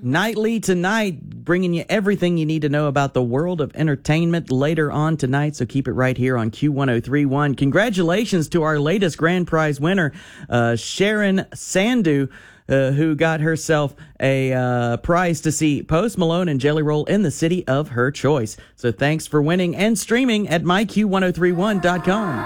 nightly tonight, bringing you everything you need to know about the world of entertainment later on tonight. So keep it right here on Q1031. Congratulations to our latest grand prize winner, Sharon Sandu, who got herself a prize to see Post Malone and Jelly Roll in the city of her choice. So thanks for winning and streaming at myQ1031.com.